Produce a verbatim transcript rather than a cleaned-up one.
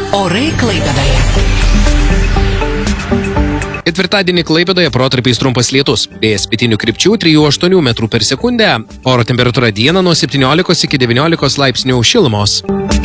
Orai Klaipėdoje. Ketvirtadienį Klaipėdoje protarpiais trumpas lietus. Vėjas pietinių krypčių trijų aštuonių metrų per sekundę. Oro temperatūra dieną nuo septyniolikos iki devyniolikos laipsnių šilumos.